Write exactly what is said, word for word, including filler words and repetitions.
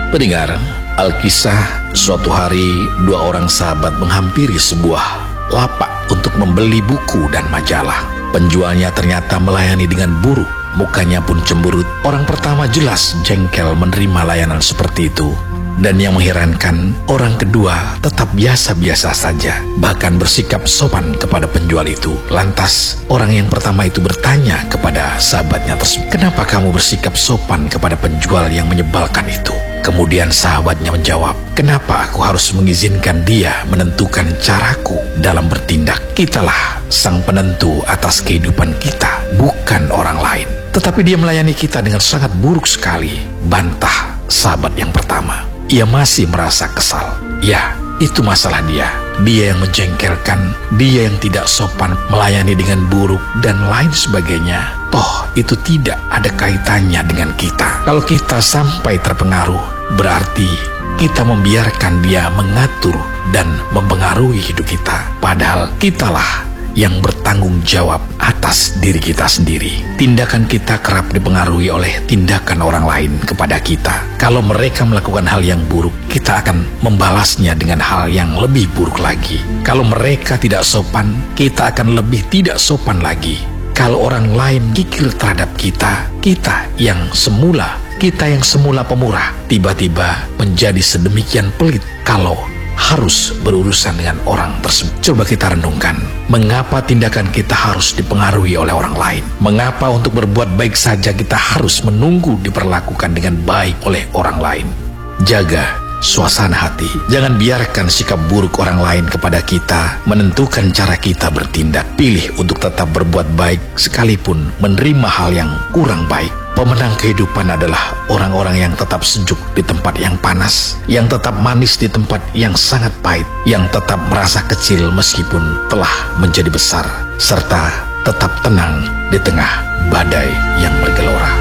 Pendengar, Alkisah, suatu hari dua orang sahabat menghampiri sebuah lapak untuk membeli buku dan majalah. Penjualnya ternyata melayani dengan buruk, mukanya pun cemberut. Orang pertama jelas jengkel menerima layanan seperti itu. Dan yang mengherankan, orang kedua tetap biasa-biasa saja, bahkan bersikap sopan kepada penjual itu. Lantas, orang yang pertama itu bertanya kepada sahabatnya tersebut, "Kenapa kamu bersikap sopan kepada penjual yang menyebalkan itu?" Kemudian sahabatnya menjawab, "Kenapa aku harus mengizinkan dia menentukan caraku dalam bertindak? Kitalah sang penentu atas kehidupan kita, bukan orang lain." Tetapi dia melayani kita dengan sangat buruk sekali, bantah sahabat yang pertama. Ia masih merasa kesal. Ya, itu masalah dia. Dia yang menjengkelkan, dia yang tidak sopan, melayani dengan buruk, dan lain sebagainya. Toh, itu tidak ada kaitannya dengan kita. Kalau kita sampai terpengaruh, berarti kita membiarkan dia mengatur dan mempengaruhi hidup kita. Padahal kitalah yang bertanggung jawab atas diri kita sendiri. Tindakan kita kerap dipengaruhi oleh tindakan orang lain kepada kita. Kalau mereka melakukan hal yang buruk, kita akan membalasnya dengan hal yang lebih buruk lagi. Kalau mereka tidak sopan, kita akan lebih tidak sopan lagi. Kalau orang lain kikir terhadap kita, kita yang semula, kita yang semula pemurah, tiba-tiba menjadi sedemikian pelit kalau harus berurusan dengan orang tersebut. Coba kita renungkan, mengapa tindakan kita harus dipengaruhi oleh orang lain? Mengapa untuk berbuat baik saja kita harus menunggu diperlakukan dengan baik oleh orang lain? Jaga suasana hati. Jangan biarkan sikap buruk orang lain kepada kita menentukan cara kita bertindak. Pilih untuk tetap berbuat baik sekalipun menerima hal yang kurang baik. Pemenang kehidupan adalah orang-orang yang tetap sejuk di tempat yang panas, yang tetap manis di tempat yang sangat pahit, yang tetap merasa kecil meskipun telah menjadi besar, serta tetap tenang di tengah badai yang bergelora.